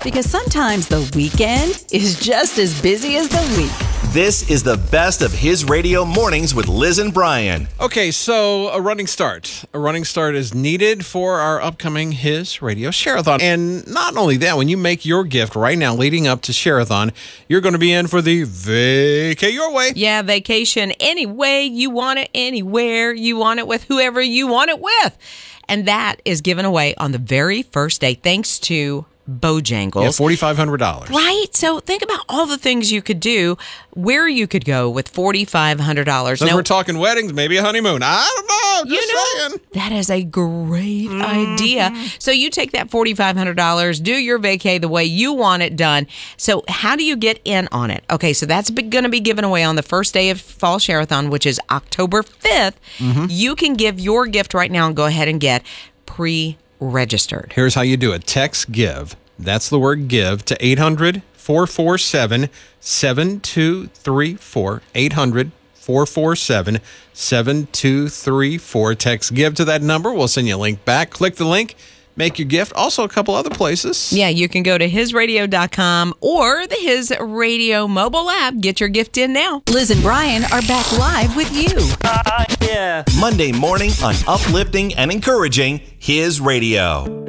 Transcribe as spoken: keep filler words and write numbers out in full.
Because sometimes the weekend is just as busy as the week. This is the best of His Radio Mornings with Liz and Brian. Okay, so a running start. A running start is needed for our upcoming His Radio Share-a-thon. And not only that, when you make your gift right now leading up to Share-a-thon, you're going to be in for the Vacay Your Way. Yeah, vacation any way you want it, anywhere you want it, with whoever you want it with. And that is given away on the very first day, thanks to Bojangles. Yeah, four thousand five hundred dollars. Right? So think about all the things you could do, where you could go with four thousand five hundred dollars. Since we're talking weddings, maybe a honeymoon. I don't know. Just you know, saying. That is a great mm-hmm. idea. So you take that four thousand five hundred dollars, do your vacay the way you want it done. So how do you get in on it? Okay, so that's going to be given away on the first day of Fall Share-a-thon, which is October fifth. Mm-hmm. You can give your gift right now and go ahead and get pre registered. Here's how you do it. Text GIVE. That's the word GIVE to eight hundred, four four seven, seven two three four. eight hundred, four four seven, seven two three four. Text GIVE to that number. We'll send you a link back. Click the link. Make your gift. Also, a couple other places. Yeah, you can go to his radio dot com or the His Radio mobile app. Get your gift in now. Liz and Brian are back live with you. Uh, yeah. Monday morning on Uplifting and Encouraging His Radio.